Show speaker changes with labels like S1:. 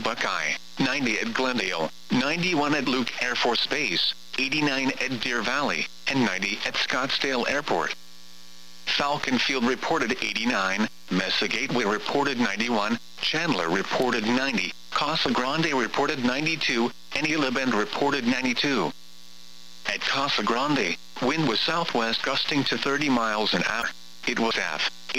S1: Buckeye, 90 at Glendale, 91 at Luke Air Force Base, 89 at Deer Valley, and 90 at Scottsdale Airport. Falcon Field reported 89, Mesa Gateway reported 91, Chandler reported 90, Casa Grande reported 92, and Isla Bend reported 92. At Casa Grande, wind was southwest gusting to 30 miles an hour. It was F.